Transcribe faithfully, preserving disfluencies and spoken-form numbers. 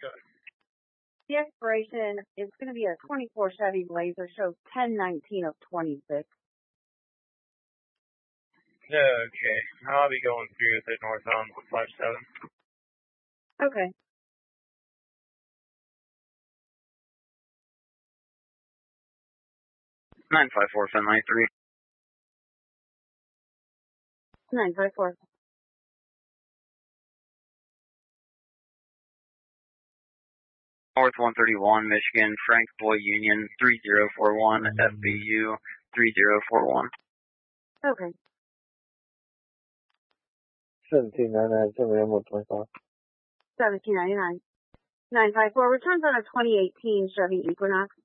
The expiration is going to be a twenty-four Chevy Blazer, shows ten nineteen of twenty-six. Okay, I'll be going through the northbound one five seven. Okay. nine five four, seven nine three. nine five four. North one thirty-one, Michigan, Frank Boy Union, three zero four one, F B U, three zero four one. Okay. seventeen ninety-nine, seven one twenty-five. seventeen ninety-nine. nine five four returns on a twenty eighteen Chevy Equinox.